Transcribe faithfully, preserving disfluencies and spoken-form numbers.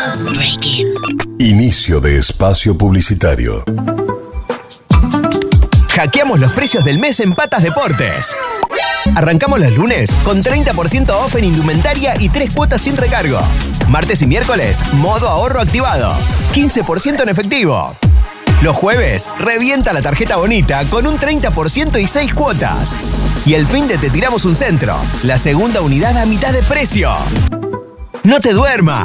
Breaking. Inicio de espacio publicitario. Hackeamos los precios del mes en Patas Deportes. Arrancamos los lunes con treinta por ciento off en indumentaria y tres cuotas sin recargo. Martes y miércoles, modo ahorro activado. quince por ciento en efectivo. Los jueves, revienta la tarjeta bonita con un treinta por ciento y seis cuotas. Y el fin de te tiramos un centro. La segunda unidad a mitad de precio. ¡No te duermas!